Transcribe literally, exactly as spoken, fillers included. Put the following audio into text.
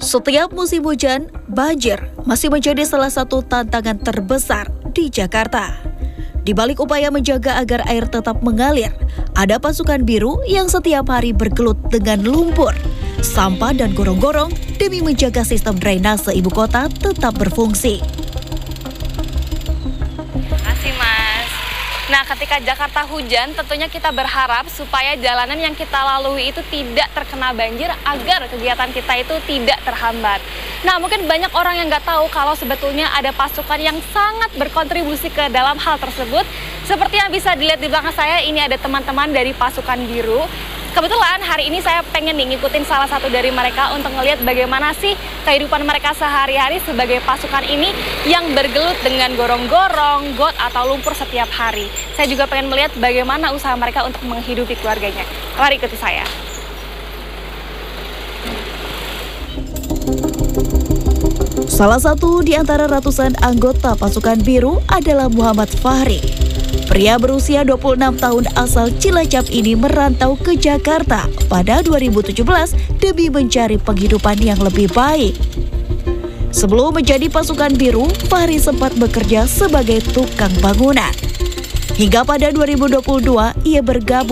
Setiap musim hujan, banjir masih menjadi salah satu tantangan terbesar di Jakarta. Di balik upaya menjaga agar air tetap mengalir, ada pasukan biru yang setiap hari bergelut dengan lumpur, sampah dan gorong-gorong demi menjaga sistem drainase ibu kota tetap berfungsi. Makasih, Mas. Nah, ketika Jakarta hujan, tentunya kita berharap supaya jalanan yang kita lalui itu tidak terkena banjir agar kegiatan kita itu tidak terhambat. Nah, mungkin banyak orang yang nggak tahu kalau sebetulnya ada pasukan yang sangat berkontribusi ke dalam hal tersebut. Seperti yang bisa dilihat di belakang saya, ini ada teman-teman dari pasukan biru. Kebetulan hari ini saya pengen nih ngikutin salah satu dari mereka untuk ngelihat bagaimana sih kehidupan mereka sehari-hari sebagai pasukan ini yang bergelut dengan gorong-gorong, got atau lumpur setiap hari. Saya juga pengen melihat bagaimana usaha mereka untuk menghidupi keluarganya. Mari ikuti saya. Salah satu di antara ratusan anggota pasukan biru adalah Muhammad Fahri. Pria berusia dua puluh enam tahun asal Cilacap ini merantau ke Jakarta pada dua ribu tujuh belas demi mencari penghidupan yang lebih baik. Sebelum menjadi pasukan biru, Fahri sempat bekerja sebagai tukang bangunan. Hingga pada dua ribu dua puluh dua, ia bergabung